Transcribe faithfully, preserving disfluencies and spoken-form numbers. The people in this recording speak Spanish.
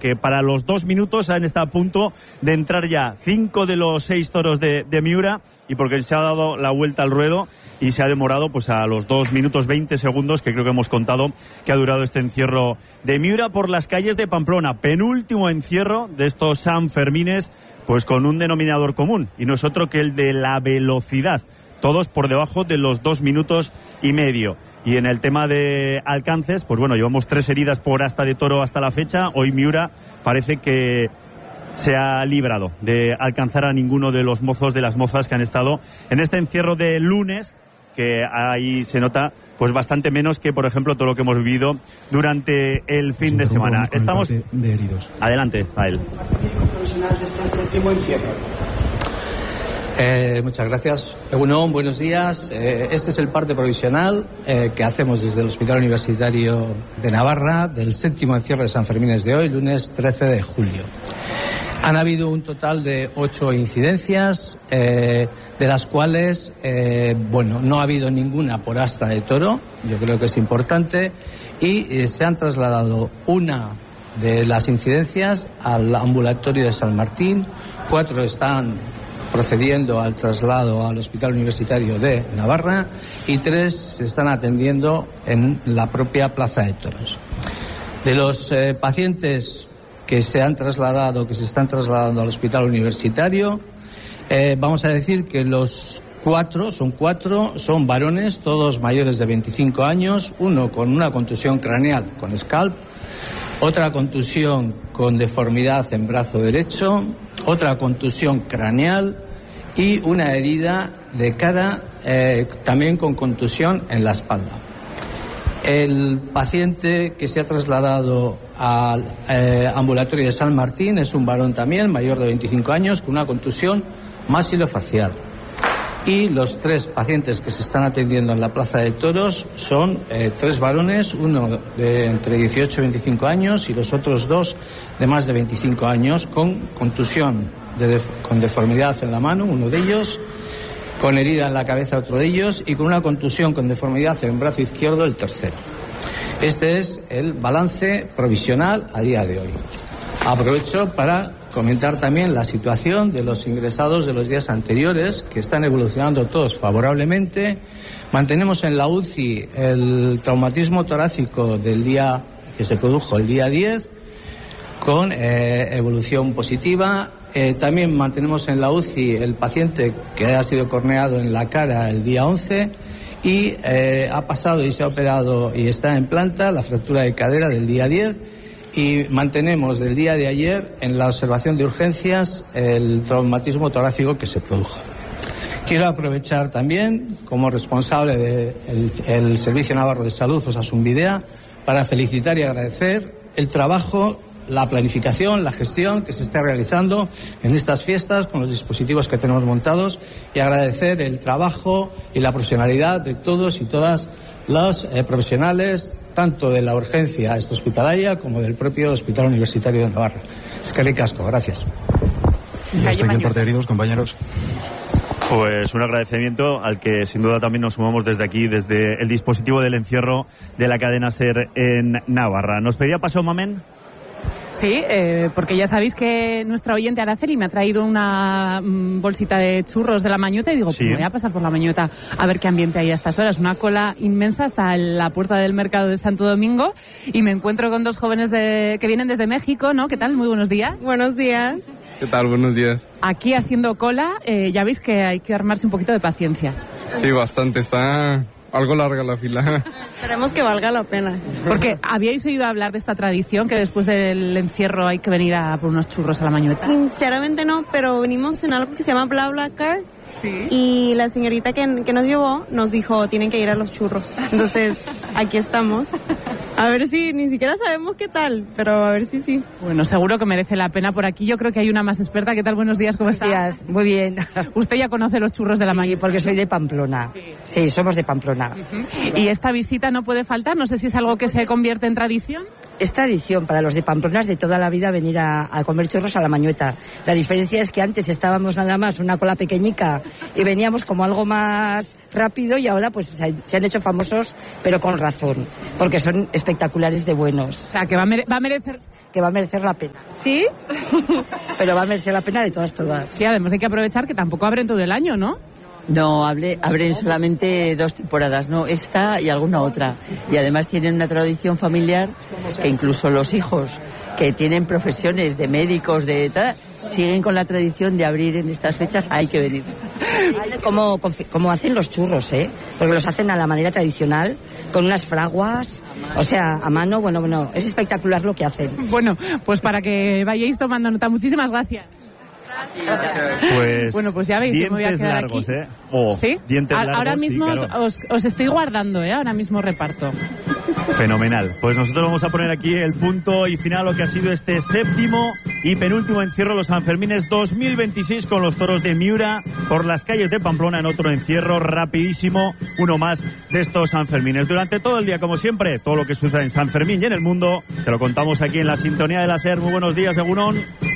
porque para los dos minutos han estado a punto de entrar ya cinco de los seis toros de, de Miura, y porque se ha dado la vuelta al ruedo y se ha demorado pues a los dos minutos veinte segundos, que creo que hemos contado que ha durado este encierro de Miura por las calles de Pamplona. Penúltimo encierro de estos Sanfermines, pues con un denominador común, y no es otro que el de la velocidad. Todos por debajo de los dos minutos y medio. Y en el tema de alcances, pues bueno, llevamos tres heridas por asta de toro hasta la fecha. Hoy Miura parece que se ha librado de alcanzar a ninguno de los mozos, de las mozas que han estado en este encierro de lunes, que ahí se nota pues bastante menos que, por ejemplo, todo lo que hemos vivido durante el fin de semana. Estamos de heridos. Adelante, a él. Profesional de este séptimo encierro. Eh, muchas gracias. Egunon, buenos días. Eh, este es el parte provisional eh, que hacemos desde el Hospital Universitario de Navarra del séptimo encierro de Sanfermines de hoy, lunes trece de julio. Han habido un total de ocho incidencias, eh, de las cuales, eh, bueno, no ha habido ninguna por asta de toro, yo creo que es importante, y eh, se han trasladado una de las incidencias al ambulatorio de San Martín, cuatro están procediendo al traslado al Hospital Universitario de Navarra y tres se están atendiendo en la propia Plaza de Toros. De los eh, pacientes que se han trasladado, que se están trasladando al Hospital Universitario, eh, vamos a decir que los cuatro, son cuatro, son varones, todos mayores de veinticinco años, uno con una contusión craneal con scalp, otra contusión con deformidad en brazo derecho, otra contusión craneal y una herida de cara eh, también con contusión en la espalda. El paciente que se ha trasladado al eh, ambulatorio de San Martín es un varón también, mayor de veinticinco años, con una contusión maxilofacial. Y los tres pacientes que se están atendiendo en la Plaza de Toros son eh, tres varones, uno de entre dieciocho y veinticinco años y los otros dos de más de veinticinco años con contusión, de def- con deformidad en la mano, uno de ellos, con herida en la cabeza otro de ellos y con una contusión con deformidad en el brazo izquierdo el tercero. Este es el balance provisional a día de hoy. Aprovecho para comentar también la situación de los ingresados de los días anteriores, que están evolucionando todos favorablemente. Mantenemos en la U C I el traumatismo torácico del día que se produjo el día diez, con eh, evolución positiva. Eh, también mantenemos en la U C I el paciente que ha sido corneado en la cara el día once y eh, ha pasado y se ha operado y está en planta la fractura de cadera del día diez. Y mantenemos del día de ayer en la observación de urgencias el traumatismo torácico que se produjo. Quiero aprovechar también, como responsable del el Servicio Navarro de Salud, Osasunbidea, para felicitar y agradecer el trabajo, la planificación, la gestión que se está realizando en estas fiestas con los dispositivos que tenemos montados y agradecer el trabajo y la profesionalidad de todos y todas los eh, profesionales, tanto de la urgencia hospitalaria como del propio Hospital Universitario de Navarra. Eskerrik asko, gracias. Y hasta aquí el parte de heridos, compañeros. Pues un agradecimiento al que sin duda también nos sumamos desde aquí, desde el dispositivo del encierro de la cadena SER en Navarra. ¿Nos pedía paso Mamen? Sí, eh, porque ya sabéis que nuestra oyente Araceli me ha traído una mm, bolsita de churros de la Mañueta y digo, sí, pues me voy a pasar por la Mañueta a ver qué ambiente hay a estas horas. Una cola inmensa hasta la puerta del mercado de Santo Domingo y me encuentro con dos jóvenes de, que vienen desde México, ¿no? ¿Qué tal? Muy buenos días. Buenos días. ¿Qué tal? Buenos días. Aquí haciendo cola, eh, ya veis que hay que armarse un poquito de paciencia. Sí, bastante. Está algo larga la fila. Esperemos que valga la pena. Porque habíais oído hablar de esta tradición que después del encierro hay que venir a por unos churros a la Mañueta. Sinceramente no, pero venimos en algo que se llama BlaBlaCar. Sí. Y la señorita que, que nos llevó nos dijo, tienen que ir a los churros. Entonces, aquí estamos. A ver si, ni siquiera sabemos qué tal, pero a ver si sí. Bueno, seguro que merece la pena por aquí. Yo creo que hay una más experta. ¿Qué tal? Buenos días, ¿cómo está? Buenos días, muy bien. Usted ya conoce los churros de la sí, Mañueta. Porque soy de Pamplona. Sí, sí somos de Pamplona. Uh-huh. Y esta visita no puede faltar. No sé si es algo que se convierte en tradición. Es tradición para los de Pamplona de toda la vida venir a, a comer churros a la Mañueta. La diferencia es que antes estábamos nada más una cola pequeñica y veníamos como algo más rápido y ahora pues se han hecho famosos, pero con razón, porque son espectaculares de buenos. O sea, que va a, mere- va a merecer... Que va a merecer la pena. ¿Sí? Pero va a merecer la pena de todas, todas. Sí, además hay que aprovechar que tampoco abren todo el año, ¿no? No, hable, abren solamente dos temporadas, ¿no? Esta y alguna otra. Y además tienen una tradición familiar que incluso los hijos que tienen profesiones de médicos, de tal, siguen con la tradición de abrir en estas fechas. Hay que venir. Como, como hacen los churros, ¿eh? Porque los hacen a la manera tradicional, con unas fraguas, o sea, a mano. Bueno, bueno, es espectacular lo que hacen. Bueno, pues para que vayáis tomando nota, muchísimas gracias. Pues, bueno, pues ya veis, yo me voy a quedar largos, aquí. ¿eh? Oh, ¿Sí? Dientes largos, ahora mismo sí, claro. os, os estoy guardando, ¿eh? Ahora mismo reparto. Fenomenal. Pues nosotros vamos a poner aquí el punto y final a lo que ha sido este séptimo y penúltimo encierro de los Sanfermines dos mil veintiséis con los toros de Miura por las calles de Pamplona en otro encierro rapidísimo, uno más de estos Sanfermines. Durante todo el día, como siempre, todo lo que sucede en San Fermín y en el mundo, te lo contamos aquí en la sintonía de la SER. Muy buenos días, Egunon.